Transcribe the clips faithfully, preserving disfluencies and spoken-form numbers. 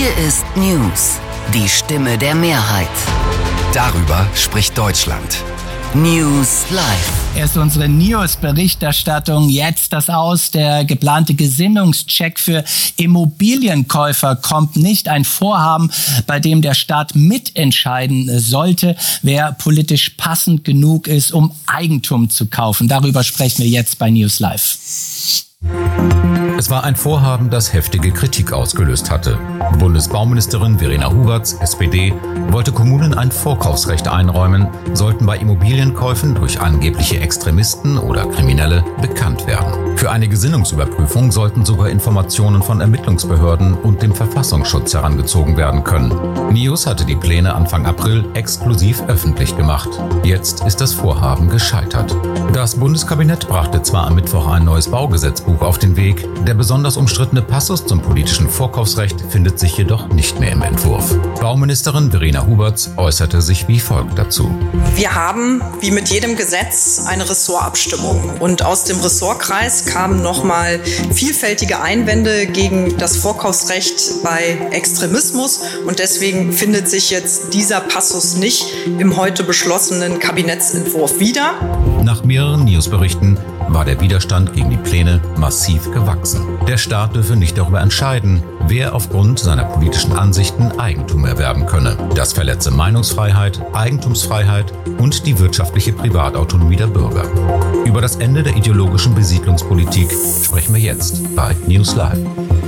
Hier ist News, die Stimme der Mehrheit. Darüber spricht Deutschland. News Live. Erst unsere News-Berichterstattung, jetzt das Aus. Der geplante Gesinnungscheck für Immobilienkäufer kommt nicht. Ein Vorhaben, bei dem der Staat mitentscheiden sollte, wer politisch passend genug ist, um Eigentum zu kaufen. Darüber sprechen wir jetzt bei News Live. Es war ein Vorhaben, das heftige Kritik ausgelöst hatte. Bundesbauministerin Verena Huberts, S P D, wollte Kommunen ein Vorkaufsrecht einräumen, sollten bei Immobilienkäufen durch angebliche Extremisten oder Kriminelle bekannt werden. Für eine Gesinnungsüberprüfung sollten sogar Informationen von Ermittlungsbehörden und dem Verfassungsschutz herangezogen werden können. News hatte die Pläne Anfang April exklusiv öffentlich gemacht. Jetzt ist das Vorhaben gescheitert. Das Bundeskabinett brachte zwar am Mittwoch ein neues Baugesetzbuch auf den Weg, der besonders umstrittene Passus zum politischen Vorkaufsrecht findet sich jedoch nicht mehr im Entwurf. Bauministerin Verena Huberts äußerte sich wie folgt dazu. Wir haben, wie mit jedem Gesetz, eine Ressortabstimmung. Und aus dem Ressortkreis kamen nochmal vielfältige Einwände gegen das Vorkaufsrecht bei Extremismus. Und deswegen findet sich jetzt dieser Passus nicht im heute beschlossenen Kabinettsentwurf wieder. Nach mehreren Newsberichten war der Widerstand gegen die Pläne massiv gewachsen. Der Staat dürfe nicht darüber entscheiden, wer aufgrund seiner politischen Ansichten Eigentum erwerben könne. Das verletze Meinungsfreiheit, Eigentumsfreiheit und die wirtschaftliche Privatautonomie der Bürger. Über das Ende der ideologischen Besiedlungspolitik sprechen wir jetzt bei News Live.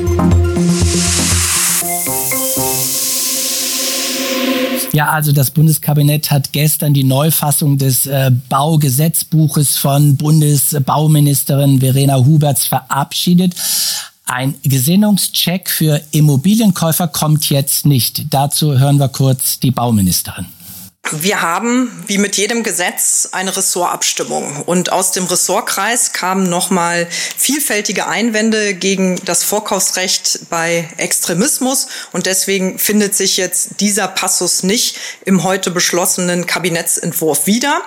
Ja, also das Bundeskabinett hat gestern die Neufassung des äh, Baugesetzbuches von Bundesbauministerin Verena Huberts verabschiedet. Ein Gesinnungscheck für Immobilienkäufer kommt jetzt nicht. Dazu hören wir kurz die Bauministerin. Wir haben, wie mit jedem Gesetz, eine Ressortabstimmung. Und aus dem Ressortkreis kamen nochmal vielfältige Einwände gegen das Vorkaufsrecht bei Extremismus. Und deswegen findet sich jetzt dieser Passus nicht im heute beschlossenen Kabinettsentwurf wieder.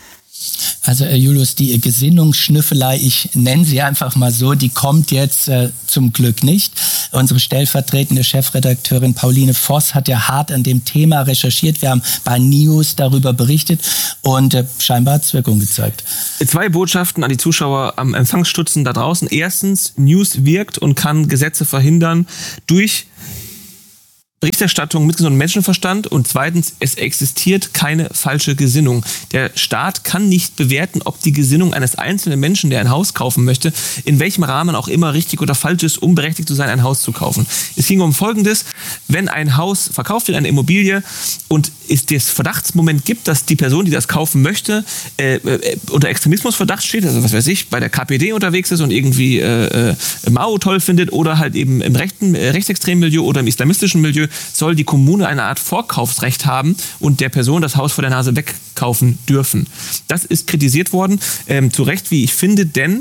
Also Herr Julius, die Gesinnungsschnüffelei, ich nenne sie einfach mal so, die kommt jetzt äh, zum Glück nicht. Unsere stellvertretende Chefredakteurin Pauline Voss hat ja hart an dem Thema recherchiert. Wir haben bei News darüber berichtet und äh, scheinbar hat es Wirkung gezeigt. Zwei Botschaften an die Zuschauer am Empfangsstutzen da draußen. Erstens, News wirkt und kann Gesetze verhindern durch Berichterstattung mit gesundem Menschenverstand, und zweitens, es existiert keine falsche Gesinnung. Der Staat kann nicht bewerten, ob die Gesinnung eines einzelnen Menschen, der ein Haus kaufen möchte, in welchem Rahmen auch immer richtig oder falsch ist, um berechtigt zu sein, ein Haus zu kaufen. Es ging um Folgendes: Wenn ein Haus verkauft wird, eine Immobilie, und es das Verdachtsmoment gibt, dass die Person, die das kaufen möchte, äh, äh, unter Extremismusverdacht steht, also was weiß ich, bei der K P D unterwegs ist und irgendwie äh, äh, Mao toll findet oder halt eben im rechten, äh, rechtsextremen Milieu oder im islamistischen Milieu, soll die Kommune eine Art Vorkaufsrecht haben und der Person das Haus vor der Nase wegkaufen dürfen. Das ist kritisiert worden, ähm, zu Recht, wie ich finde, denn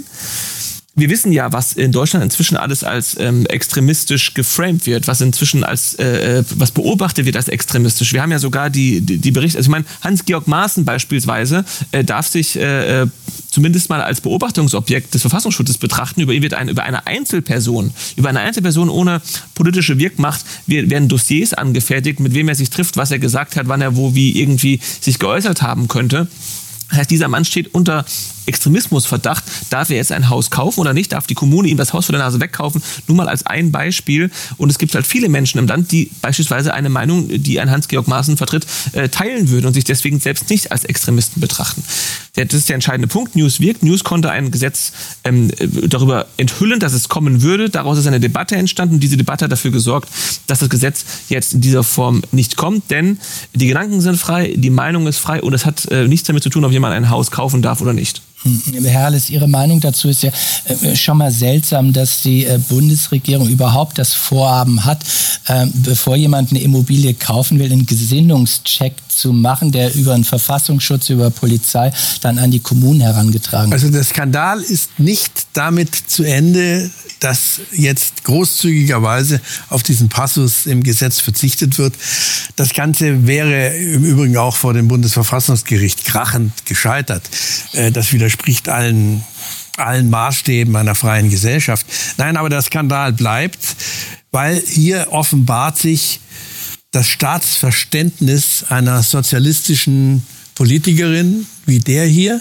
wir wissen ja, was in Deutschland inzwischen alles als ähm, extremistisch geframed wird, was inzwischen als äh, was beobachtet wird als extremistisch. Wir haben ja sogar die die, die Berichte, also ich meine, Hans-Georg Maaßen beispielsweise äh, darf sich äh, zumindest mal als Beobachtungsobjekt des Verfassungsschutzes betrachten. Über ihn wird ein, über eine Einzelperson, über eine Einzelperson ohne politische Wirkmacht werden Dossiers angefertigt, mit wem er sich trifft, was er gesagt hat, wann er wo wie irgendwie sich geäußert haben könnte. Das heißt, dieser Mann steht unter Extremismusverdacht. Darf er jetzt ein Haus kaufen oder nicht? Darf die Kommune ihm das Haus vor der Nase wegkaufen? Nur mal als ein Beispiel. Und es gibt halt viele Menschen im Land, die beispielsweise eine Meinung, die ein Hans-Georg Maaßen vertritt, teilen würden und sich deswegen selbst nicht als Extremisten betrachten. Das ist der entscheidende Punkt. News wirkt. News konnte ein Gesetz ähm, darüber enthüllen, dass es kommen würde. Daraus ist eine Debatte entstanden. Diese Debatte hat dafür gesorgt, dass das Gesetz jetzt in dieser Form nicht kommt. Denn die Gedanken sind frei, die Meinung ist frei und es hat äh, nichts damit zu tun, ob jemand ein Haus kaufen darf oder nicht. Herr Harles, Ihre Meinung dazu ist ja äh, schon mal seltsam, dass die äh, Bundesregierung überhaupt das Vorhaben hat, äh, bevor jemand eine Immobilie kaufen will, einen Gesinnungscheck zu machen, der über einen Verfassungsschutz, über Polizei dann an die Kommunen herangetragen wird. Also der Skandal ist nicht damit zu Ende, dass jetzt großzügigerweise auf diesen Passus im Gesetz verzichtet wird. Das Ganze wäre im Übrigen auch vor dem Bundesverfassungsgericht krachend gescheitert. Das widerspricht allen allen Maßstäben einer freien Gesellschaft. Nein, aber der Skandal bleibt, weil hier offenbart sich das Staatsverständnis einer sozialistischen Politikerin wie der hier.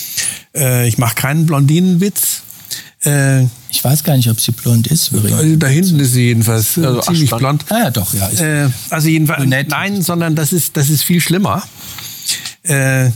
Äh, ich mache keinen Blondinenwitz. Äh, ich weiß gar nicht, ob sie blond ist. Also da hinten ist sie jedenfalls also ziemlich blond. Ah ja, doch, ja. Äh, also jedenfalls, nein, sondern das ist, das ist viel schlimmer. Äh,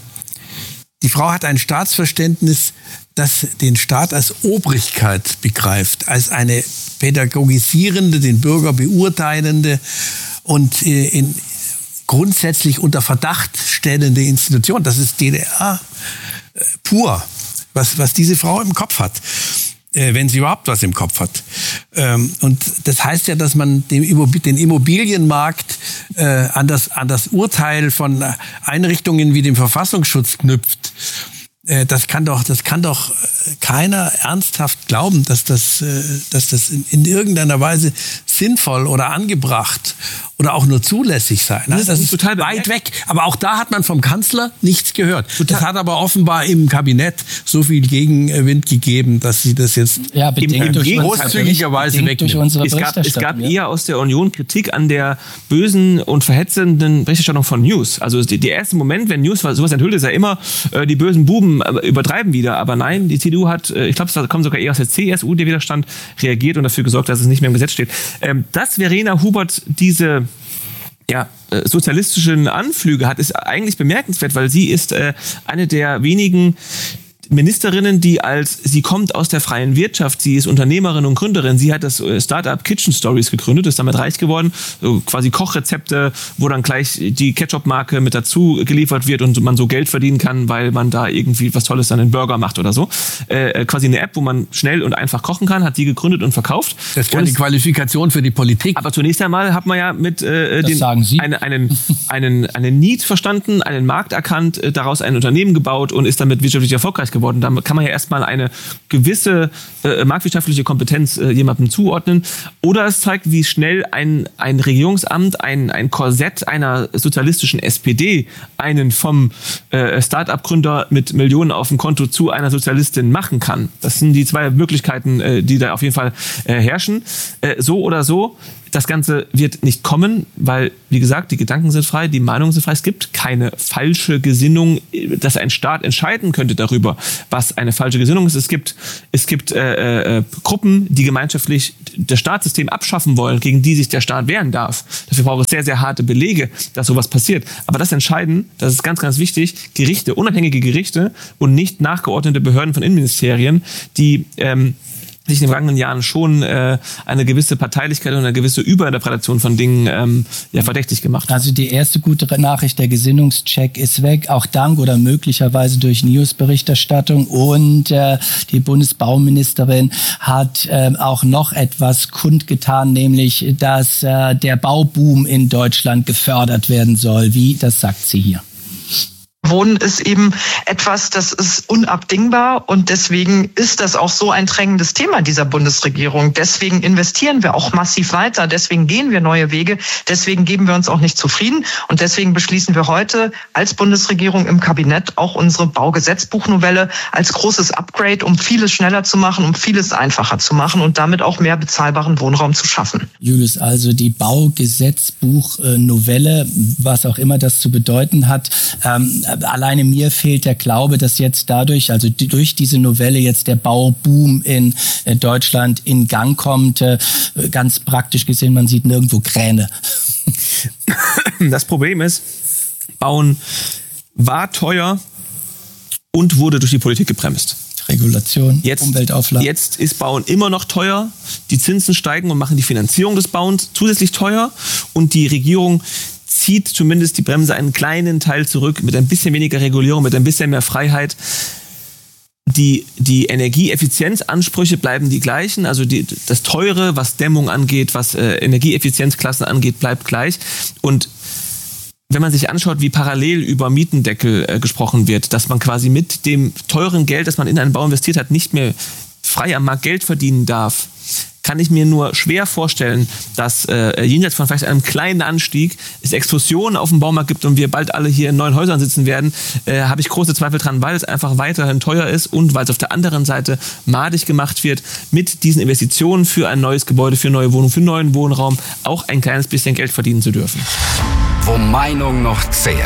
die Frau hat ein Staatsverständnis, das den Staat als Obrigkeit begreift, als eine pädagogisierende, den Bürger beurteilende und äh, in grundsätzlich unter Verdacht stellende Institution. Das ist D D R äh, pur, was, was diese Frau im Kopf hat. Wenn sie überhaupt was im Kopf hat. Und das heißt ja, dass man den Immobilienmarkt an das, an das Urteil von Einrichtungen wie dem Verfassungsschutz knüpft. Das kann doch, das kann doch keiner ernsthaft glauben, dass das, dass das in, in irgendeiner Weise sinnvoll oder angebracht oder auch nur zulässig sei. Das, das ist total weit weg. Aber auch da hat man vom Kanzler nichts gehört. Total. Das hat aber offenbar im Kabinett so viel Gegenwind gegeben, dass sie das jetzt ja, bedingt durch großzügigerweise wegnehmen. Es gab, es gab ja. eher aus der Union Kritik an der bösen und verhetzenden Berichterstattung von News. Also die, der erste Moment, wenn News sowas enthüllt, ist ja immer, äh, die bösen Buben übertreiben wieder. Aber nein, die C D U hat, äh, ich glaube, da kommt sogar eher aus der C S U, der Widerstand, reagiert und dafür gesorgt, dass es nicht mehr im Gesetz steht. Ähm, dass Verena Hubert diese ja, äh, sozialistischen Anflüge hat, ist eigentlich bemerkenswert, weil sie ist äh, eine der wenigen Ministerinnen, die als, sie kommt aus der freien Wirtschaft, sie ist Unternehmerin und Gründerin, sie hat das Startup Kitchen Stories gegründet, ist damit reich geworden, so quasi Kochrezepte, wo dann gleich die Ketchup-Marke mit dazu geliefert wird und man so Geld verdienen kann, weil man da irgendwie was Tolles dann in Burger macht oder so. Äh, quasi eine App, wo man schnell und einfach kochen kann, hat die gegründet und verkauft. Das ist keine Qualifikation für die Politik. Aber zunächst einmal hat man ja mit äh, den, eine, einen, einen, einen Need verstanden, einen Markt erkannt, äh, daraus ein Unternehmen gebaut und ist damit wirtschaftlich erfolgreich geworden. Da kann man ja erstmal eine gewisse äh, marktwirtschaftliche Kompetenz äh, jemandem zuordnen. Oder es zeigt, wie schnell ein, ein Regierungsamt, ein, ein Korsett einer sozialistischen S P D einen vom äh, Start-up-Gründer mit Millionen auf dem Konto zu einer Sozialistin machen kann. Das sind die zwei Möglichkeiten, äh, die da auf jeden Fall äh, herrschen. Äh, so oder so. Das Ganze wird nicht kommen, weil, wie gesagt, die Gedanken sind frei, die Meinungen sind frei. Es gibt keine falsche Gesinnung, dass ein Staat entscheiden könnte darüber, was eine falsche Gesinnung ist. Es gibt, es gibt äh, äh, Gruppen, die gemeinschaftlich das Staatssystem abschaffen wollen, gegen die sich der Staat wehren darf. Dafür braucht es sehr, sehr harte Belege, dass sowas passiert. Aber das entscheiden, das ist ganz, ganz wichtig, Gerichte, unabhängige Gerichte und nicht nachgeordnete Behörden von Innenministerien, die ähm, sich in den vergangenen Jahren schon äh, eine gewisse Parteilichkeit und eine gewisse Überinterpretation von Dingen ähm, ja, verdächtig gemacht. Also die erste gute Nachricht, der Gesinnungscheck ist weg, auch dank oder möglicherweise durch News-Berichterstattung. Und äh, die Bundesbauministerin hat äh, auch noch etwas kundgetan, nämlich, dass äh, der Bauboom in Deutschland gefördert werden soll. Wie, das sagt sie hier. Wohnen ist eben etwas, das ist unabdingbar und deswegen ist das auch so ein drängendes Thema dieser Bundesregierung. Deswegen investieren wir auch massiv weiter, deswegen gehen wir neue Wege, deswegen geben wir uns auch nicht zufrieden und deswegen beschließen wir heute als Bundesregierung im Kabinett auch unsere Baugesetzbuchnovelle als großes Upgrade, um vieles schneller zu machen, um vieles einfacher zu machen und damit auch mehr bezahlbaren Wohnraum zu schaffen. Julius, also die Baugesetzbuchnovelle, was auch immer das zu bedeuten hat, ähm, alleine mir fehlt der Glaube, dass jetzt dadurch, also durch diese Novelle jetzt der Bauboom in Deutschland in Gang kommt. Ganz praktisch gesehen, man sieht nirgendwo Kräne. Das Problem ist, Bauen war teuer und wurde durch die Politik gebremst. Regulation, jetzt, Umweltauflagen. Jetzt ist Bauen immer noch teuer. Die Zinsen steigen und machen die Finanzierung des Bauens zusätzlich teuer. Und die Regierung zieht zumindest die Bremse einen kleinen Teil zurück mit ein bisschen weniger Regulierung, mit ein bisschen mehr Freiheit. Die, die Energieeffizienzansprüche bleiben die gleichen. Also die, das Teure, was Dämmung angeht, was äh, Energieeffizienzklassen angeht, bleibt gleich. Und wenn man sich anschaut, wie parallel über Mietendeckel äh, gesprochen wird, dass man quasi mit dem teuren Geld, das man in einen Bau investiert hat, nicht mehr frei am Markt Geld verdienen darf, kann ich mir nur schwer vorstellen, dass äh, jenseits von vielleicht einem kleinen Anstieg es Explosionen auf dem Baumarkt gibt und wir bald alle hier in neuen Häusern sitzen werden, äh, habe ich große Zweifel dran, weil es einfach weiterhin teuer ist und weil es auf der anderen Seite madig gemacht wird, mit diesen Investitionen für ein neues Gebäude, für neue Wohnungen, für neuen Wohnraum auch ein kleines bisschen Geld verdienen zu dürfen. Wo Meinung noch zählt.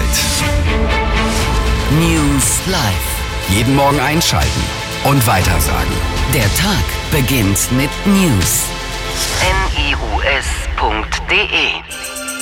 News Live. Jeden Morgen einschalten und weitersagen. Der Tag beginnt mit News. N I U S punkt D E